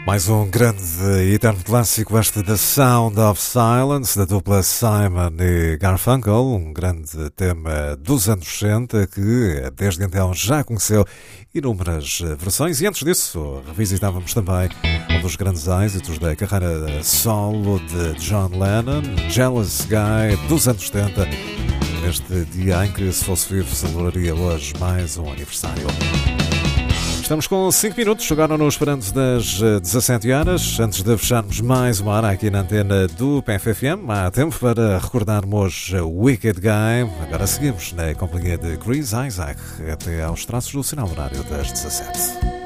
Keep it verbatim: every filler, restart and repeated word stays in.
Mais um grande e eterno clássico, este da Sound of Silence, da dupla Simon e Garfunkel, um grande tema dos anos sessenta que desde então já conheceu inúmeras versões. E antes disso, revisitávamos também um dos grandes êxitos da carreira solo de John Lennon, Jealous Guy, dos anos setenta, neste dia em que, se fosse vivo, celebraria hoje mais um aniversário. Estamos com cinco minutos, agora nos esperando das dezassete horas, antes de fecharmos mais uma hora aqui na antena do P F F M. Há tempo para recordarmos Wicked Guy. Agora seguimos na companhia de Chris Isaak até aos traços do sinal horário das dezassete.